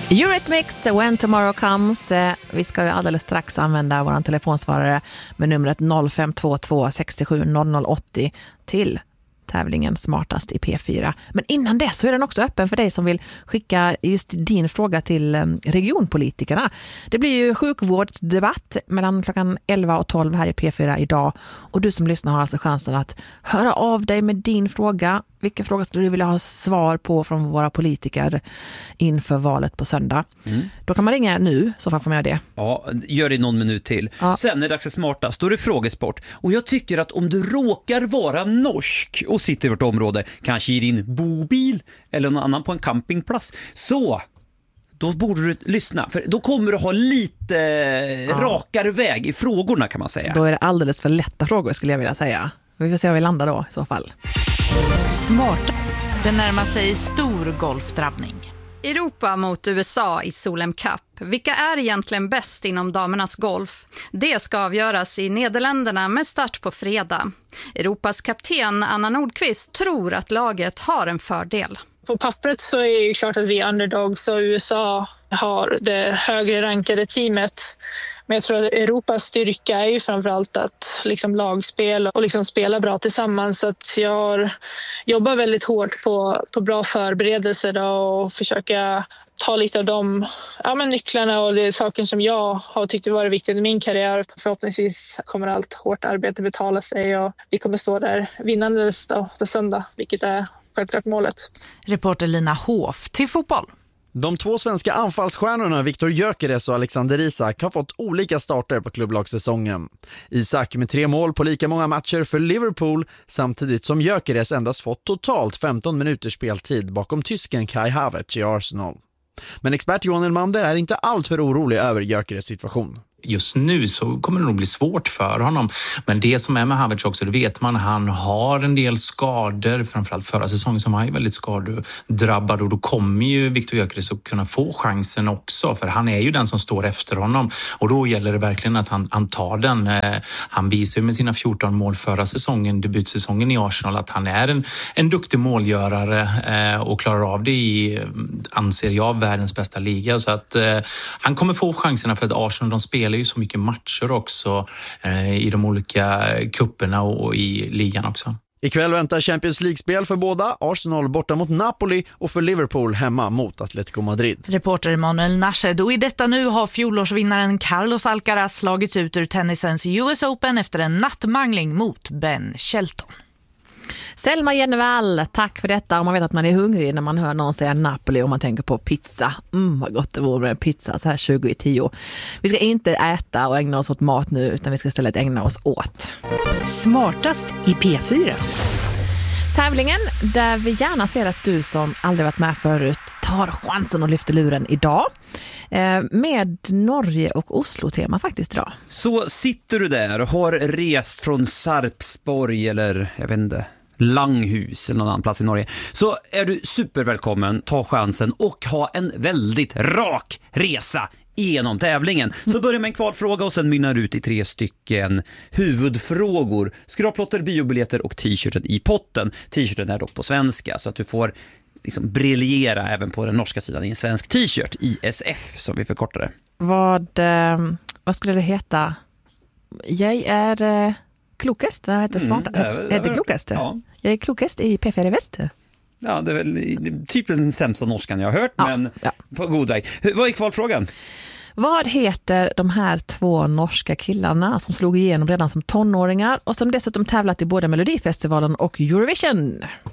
Eurythmics, When Tomorrow Comes. Vi ska ju alldeles strax använda vår telefonsvarare med numret 0522 67 00 80 till tävlingen Smartast i P4. Men innan det så är den också öppen för dig som vill skicka just din fråga till regionpolitikerna. Det blir ju sjukvårdsdebatt mellan klockan 11 och 12 här i P4 idag. Och du som lyssnar har alltså chansen att höra av dig med din fråga. Vilken fråga skulle du vilja ha svar på från våra politiker inför valet på söndag? Då kan man ringa nu, så får man göra det. Ja, gör det någon minut till. Ja. Sen är det dags för Smartast, då är det frågesport. Och jag tycker att om du råkar vara norsk och sitter i vårt område, kanske i din bobil eller någon annan på en campingplats, så då borde du lyssna. För då kommer du ha lite rakare väg i frågorna, kan man säga. Då är det alldeles för lätta frågor, skulle jag vilja säga. Vi får se var vi landar då i så fall. Smart. Det närmar sig stor golfdrabbning. Europa mot USA i Solheim Cup. Vilka är egentligen bäst inom damernas golf? Det ska avgöras i Nederländerna med start på fredag. Europas kapten Anna Nordqvist tror att laget har en fördel. På pappret så är det ju klart att vi är underdogs och USA har det högre rankade teamet. Men jag tror att Europas styrka är ju framförallt att liksom lagspel och liksom spela bra tillsammans. Så att jag jobbar väldigt hårt på bra förberedelser då och försöka ta lite av de nycklarna och det saker som jag har tyckt varit viktigt i min karriär. Förhoppningsvis kommer allt hårt arbete betala sig och vi kommer stå där vinnandes då, till söndag, vilket är självklart målet. Reporter Lina Hof till fotboll. De två svenska anfallsstjärnorna Viktor Gyökeres och Alexander Isak har fått olika starter på klubblagssäsongen. Isak med 3 mål på lika många matcher för Liverpool, samtidigt som Gyökeres endast fått totalt 15 minuters speltid bakom tysken Kai Havertz i Arsenal. Men expert Johan Elmander är inte allt för orolig över Gyökeres situation. Just nu så kommer det nog bli svårt för honom. Men det som är med Havertz också, det vet man, han har en del skador. Framförallt förra säsongen som han är väldigt skadedrabbad. Och då kommer ju Viktor Gyökeres att kunna få chansen också. För han är ju den som står efter honom. Och då gäller det verkligen att han tar den. Han visar ju med sina 14 mål förra säsongen, debutsäsongen i Arsenal, att han är en duktig målgörare och klarar av det i, anser jag, världens bästa liga. Så att han kommer få chanserna för att Arsenal, de spelar ju så mycket matcher också i de olika kupperna och i ligan också. Ikväll väntar Champions League-spel för båda. Arsenal borta mot Napoli och för Liverpool hemma mot Atletico Madrid. Reporter Emanuel Nashed. Och i detta nu har fjolårsvinnaren Carlos Alcaraz slagits ut ur tennisens US Open efter en nattmangling mot Ben Shelton. Selma Jennevall, tack för detta. Och man vet att man är hungrig när man hör någon säga Napoli och man tänker på pizza. Vad gott det vore med en pizza så här 20:10. Vi ska inte äta och ägna oss åt mat nu, utan vi ska istället ägna oss åt Smartast i P4. Tävlingen där vi gärna ser att du som aldrig varit med förut tar chansen och lyfter luren idag. Med Norge och Oslo-tema faktiskt idag. Så sitter du där och har rest från Sarpsborg eller jag vet inte, Langhus eller någon annan plats i Norge, så är du supervälkommen, ta chansen och ha en väldigt rak resa genom tävlingen. Så börjar med en kvalfråga och sen mynnar ut i 3 stycken huvudfrågor. Skraplotter, biobiljetter och t-shirten i potten. T-shirten är dock på svenska så att du får liksom briljera även på den norska sidan i en svensk t-shirt, ISF som vi förkortar det. Vad skulle det heta? Jag är klokast. Det heter smarta. Heter klokast. Ja. Jag är klokast i P4 Väst. Ja, det är väl typ den sämsta norskan jag har hört, men på god väg. Vad är kvalfrågan? Vad heter de här 2 norska killarna som slog igenom redan som tonåringar och som dessutom tävlat i både Melodifestivalen och Eurovision?